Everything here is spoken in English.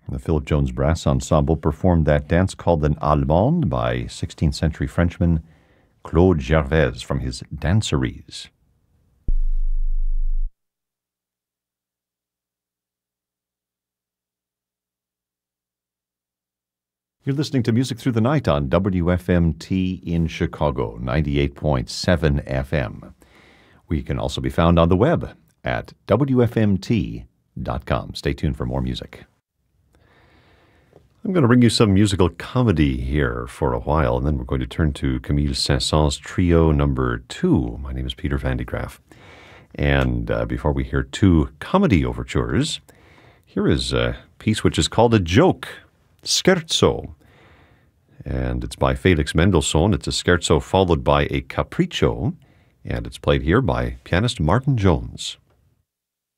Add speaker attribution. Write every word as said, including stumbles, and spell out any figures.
Speaker 1: The Philip Jones Brass Ensemble performed that dance called an Allemande by sixteenth century Frenchman Claude Gervaise from his Danceries. You're listening to Music Through the Night on W F M T in Chicago, ninety-eight point seven F M. We can also be found on the web at W F M T dot com. Stay tuned for more music. I'm going to bring you some musical comedy here for a while, and then we're going to turn to Camille Saint-Saëns' Trio Number Two. My name is Peter Van de Graaff. And uh, before we hear two comedy overtures, here is a piece which is called a joke. Scherzo, and it's by Felix Mendelssohn. It's a scherzo followed by a capriccio, and it's played here by pianist Martin Jones.